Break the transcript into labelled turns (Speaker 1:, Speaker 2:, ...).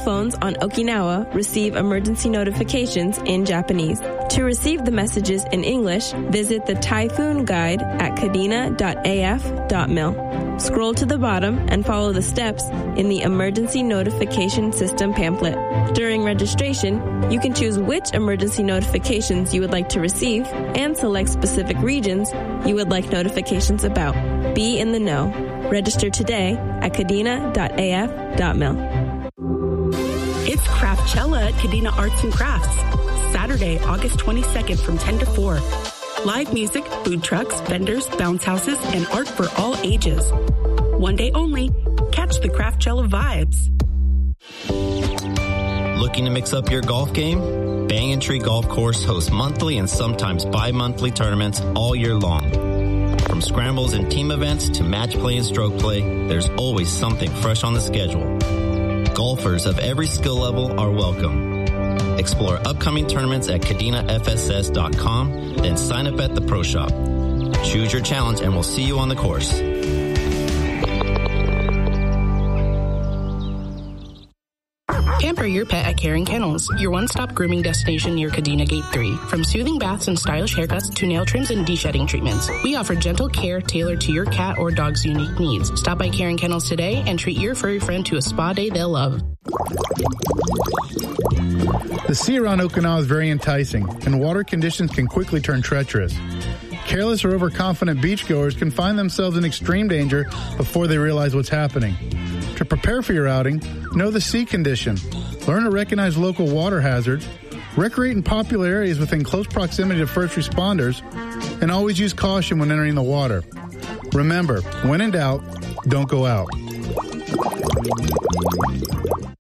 Speaker 1: phones on Okinawa receive emergency notifications in Japanese. To receive the messages in English, visit the Typhoon Guide at kadena.af.mil. Scroll to the bottom and follow the steps in the Emergency Notification System pamphlet. During registration, you can choose which emergency notifications you would like to receive and select specific regions you would like notifications about. Be in the know. Register today at kadena.af.mil.
Speaker 2: It's Craftchella at Kadena Arts and Crafts. Saturday, August 22nd from 10 to 4. Live music, food trucks, vendors, bounce houses, and art for all ages. One day only. Catch the Craftchella vibes.
Speaker 3: Looking to mix up your golf game? Banyan Tree Golf Course hosts monthly and sometimes bi-monthly tournaments all year long. From scrambles and team events to match play and stroke play, there's always something fresh on the schedule. Golfers of every skill level are welcome. Explore upcoming tournaments at kadenafss.com, then sign up at the Pro Shop. Choose your challenge and we'll see you on the course.
Speaker 2: Pamper your pet at Karen Kennels, your one-stop grooming destination near Kadena Gate 3. From soothing baths and stylish haircuts to nail trims and de-shedding treatments, we offer gentle care tailored to your cat or dog's unique needs. Stop by Karen Kennels today and treat your furry friend to a spa day they'll love.
Speaker 4: The sea around Okinawa is very enticing, and water conditions can quickly turn treacherous. Careless or overconfident beachgoers can find themselves in extreme danger before they realize what's happening. To prepare for your outing, know the sea condition, learn to recognize local water hazards, recreate in popular areas within close proximity to first responders, and always use caution when entering the water. Remember, when in doubt, don't go out.